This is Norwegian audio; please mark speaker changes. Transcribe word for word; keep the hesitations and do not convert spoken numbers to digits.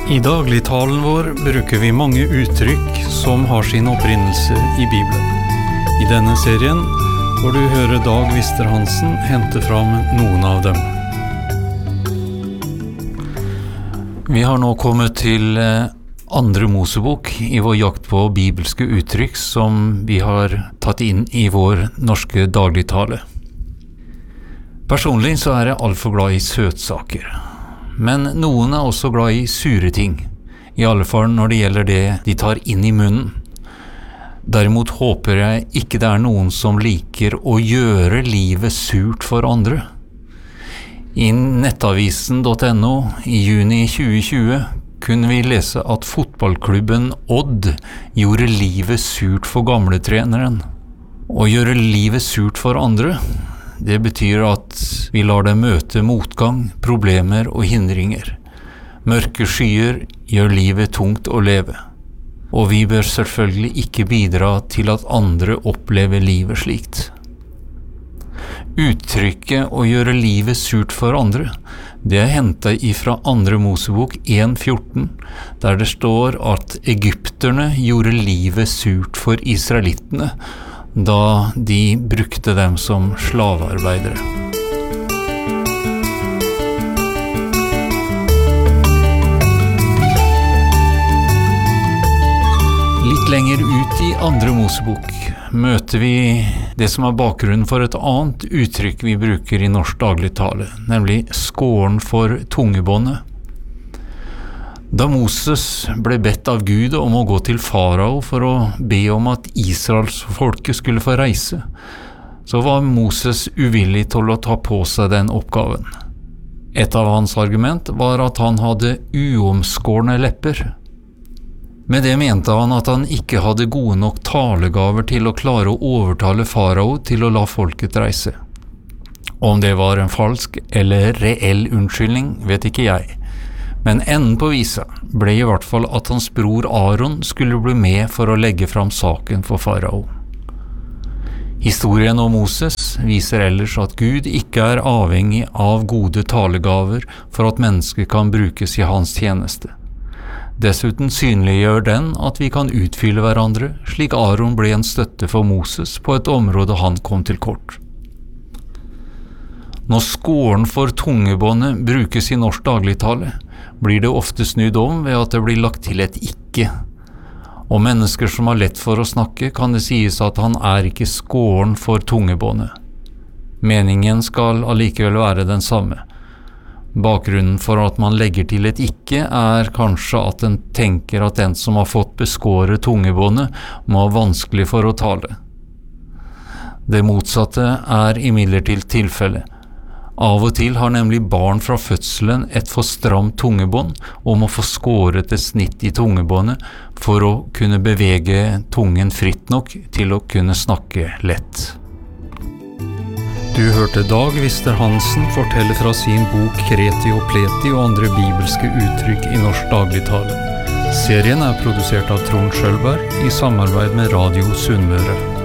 Speaker 1: I dagligtalen vår bruker vi mange uttrykk som har sin opprinnelse i Bibelen. I denne serien får du høre Dag Wister-Hansen hente fram noen av dem. Vi har nå kommet til andre Mosebok i vår jakt på bibelske uttrykk som vi har tatt inn i vår norske dagligtale. Personlig så er jeg alt for glad i søtsaker. Men noen er også glad i sure ting, i alle fall når det gjelder det de tar inn i munnen. Derimot håper jeg ikke det er noen som liker å gjøre livet surt for andre. I nettavisen punktum no i juni tjue tjue kunne vi lese at fotballklubben Odd gjorde livet surt for gamletreneren. Å gjøre livet surt for andre, det betyr at vi lar dem møte motgang, problemer og hindringer. Mørke skyer gjør livet tungt å leve, og vi bør selvfølgelig ikke bidra til at andre opplever livet slikt. Uttrykket å gjøre livet surt for andre, det er hentet ifra andre Mosebok en fjorten, der det står at egypterne gjorde livet surt for israelittene, da de brukte dem som slavearbeidere. Litt lenger ut i andre Mosebok møter vi det som er bakgrunnen for et annet uttrykk vi bruker i norsk dagligtale, nemlig skåren for tungebåndet. Da Moses ble bedt av Gud om å gå til farao for å be om at Israels folke skulle få reise, så var Moses uvillig til å ta på seg den oppgaven. Et av hans argument var at han hadde uomskårne lepper. Med det mente han at han ikke hadde gode nok talegaver til å klare å overtale farao til å la folket reise. Om det var en falsk eller reell unnskyldning, vet ikke jeg. Men enden på visa ble i hvert fall at hans bror Aaron skulle bli med for å legge fram saken for farao. Historien om Moses viser ellers at Gud ikke er avhengig av gode talegaver for at mennesker kan brukes i hans tjeneste. Dessuten synliggjør den at vi kan utfylle hverandre, slik Aaron ble en støtte for Moses på et område han kom til kort. Når skåren for tungebåndet brukes i norsk dagligtale, blir det ofte snudd om ved at det blir lagt til et ikke. Og mennesker som har lett for å snakke, kan det sies at han er ikke skåren for tungebåndet. Meningen skal allikevel være den samme. Bakgrunnen for at man legger til et ikke er kanskje at en tenker at den som har fått beskåret tungebåndet må ha vanskelig for å tale. Det motsatte er imidlertid tilfellet. Av og til har nemlig barn fra fødselen et for stramt tungebånd og må få skåret et snitt i tungebåndet for å kunne bevege tungen fritt nok til å kunne snakke lett. Du hørte Dag Wister-Hansen fortelle fra sin bok Kreti og Pleti og andre bibelske uttrykk i norsk dagligtale. Serien er produsert av Trond Schølberg i samarbeid med Radio Sunnmøre.